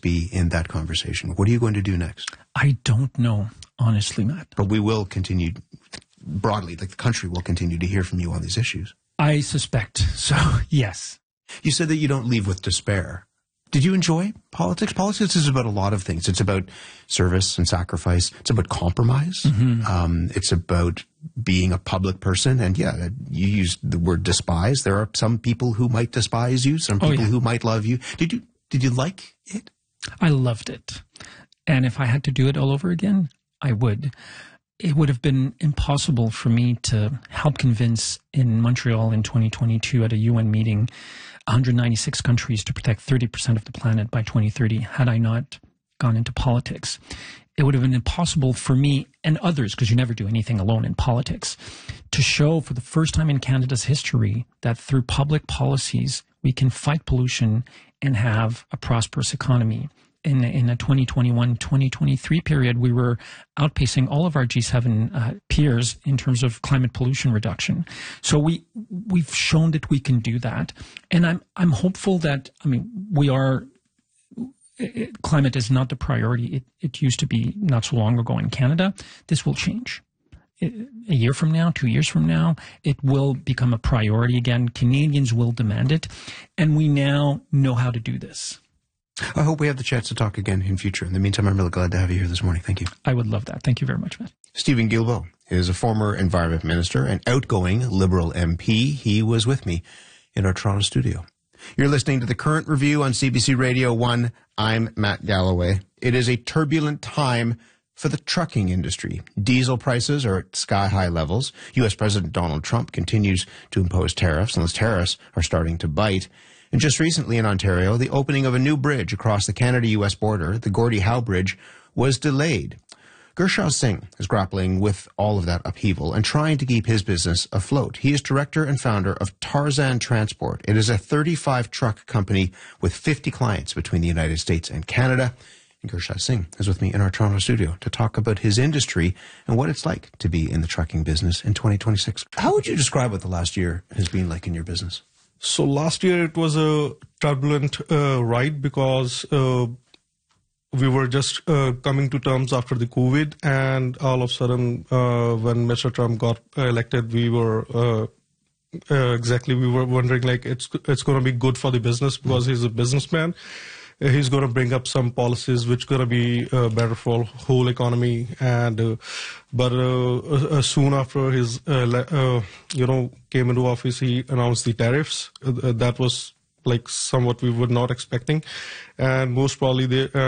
be in that conversation. What are you going to do next? I don't know, honestly, Matt. But we will continue, broadly, like the country will continue to hear from you on these issues. I suspect so, yes. You said that you don't leave with despair. Did you enjoy politics? Politics is about a lot of things. It's about service and sacrifice. It's about compromise. Mm-hmm. It's about being a public person. And yeah, you used the word despise. There are some people who might despise you, some people who might love you. Did you like it? I loved it. And if I had to do it all over again, I would. It would have been impossible for me to help convince in Montreal in 2022 at a UN meeting 196 countries to protect 30% of the planet by 2030 had I not gone into politics. It would have been impossible for me and others, because you never do anything alone in politics, to show for the first time in Canada's history that through public policies we can fight pollution and have a prosperous economy. In a 2021-2023 period, we were outpacing all of our G7 peers in terms of climate pollution reduction. So we've shown that we can do that, and I'm hopeful that climate is not the priority it used to be not so long ago in Canada. This will change. A year from now, 2 years from now, it will become a priority again. Canadians will demand it, and we now know how to do this. I hope we have the chance to talk again in future. In the meantime, I'm really glad to have you here this morning. Thank you. I would love that. Thank you very much, Matt. Stephen Guilbeault is a former Environment Minister and outgoing Liberal MP. He was with me in our Toronto studio. You're listening to The Current Review on CBC Radio 1. I'm Matt Galloway. It is a turbulent time for the trucking industry. Diesel prices are at sky-high levels. U.S. President Donald Trump continues to impose tariffs, and those tariffs are starting to bite. And just recently in Ontario, the opening of a new bridge across the Canada-U.S. border, the Gordie Howe Bridge, was delayed. Gurshaw Singh is grappling with all of that upheaval and trying to keep his business afloat. He is director and founder of Tarzan Transport. It is a 35-truck company with 50 clients between the United States and Canada. And Gurshaw Singh is with me in our Toronto studio to talk about his industry and what it's like to be in the trucking business in 2026. How would you describe what the last year has been like in your business? So last year it was a turbulent ride because we were just coming to terms after the COVID, and all of a sudden when Mr. Trump got elected, we were wondering like it's going to be good for the business because he's a businessman. He's going to bring up some policies which going to be better for whole economy, and but soon after his came into office, he announced the tariffs. That was like somewhat we were not expecting, and most probably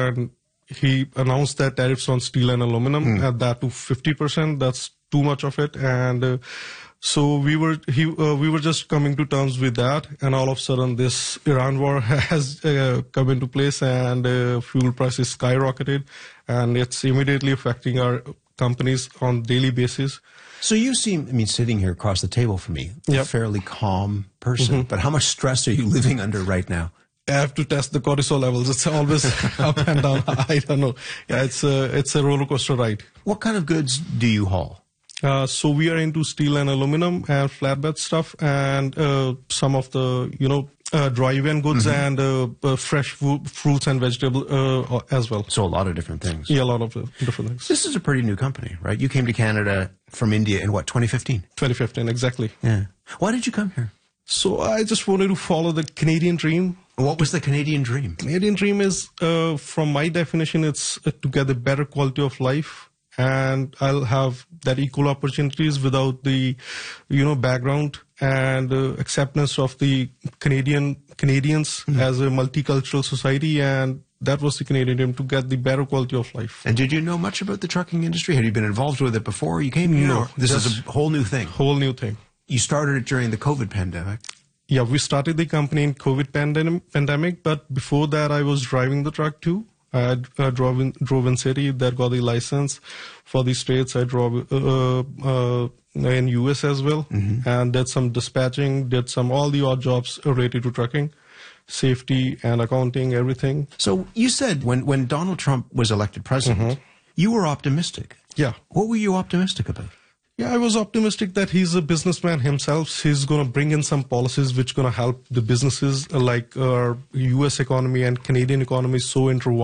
he announced that tariffs on steel and aluminum at that to 50%. That's too much of it, and so we were just coming to terms with that, and all of a sudden this Iran war has come into place, and fuel prices skyrocketed, and it's immediately affecting our companies on daily basis. So you seem, sitting here across the table from me, a fairly calm person, but how much stress are you living under right now? I have to test the cortisol levels. It's always up and down. I don't know. Yeah, it's a roller coaster ride. What kind of goods do you haul? So we are into steel and aluminum and flatbed stuff, and some of the dry event goods and fresh fruits and vegetables as well. So a lot of different things. Yeah, a lot of different things. This is a pretty new company, right? You came to Canada from India in what, 2015? 2015, exactly. Yeah. Why did you come here? So I just wanted to follow the Canadian dream. What was the Canadian dream? Canadian dream is, from my definition, it's to get a better quality of life. And I'll have that equal opportunities without the, background and acceptance of the Canadians as a multicultural society. And that was the Canadian dream, to get the better quality of life. And did you know much about the trucking industry? Had you been involved with it before you came here? No. This is a whole new thing. Whole new thing. You started it during the COVID pandemic. Yeah, we started the company in COVID pandemic, but before that I was driving the truck too. I drove in city, that got the license for the states. I drove in US as well, and did some dispatching, all the odd jobs related to trucking, safety and accounting, everything. So you said when Donald Trump was elected president, you were optimistic. Yeah. What were you optimistic about? Yeah, I was optimistic that he's a businessman himself. He's going to bring in some policies which going to help the businesses, like our U.S. economy and Canadian economy so intertwined.